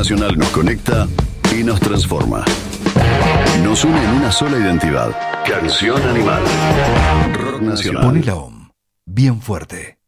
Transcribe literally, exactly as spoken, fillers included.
nacional nos conecta y nos transforma. Nos une en una sola identidad. Canción Animal. Rock nacional. Poné la O M bien fuerte.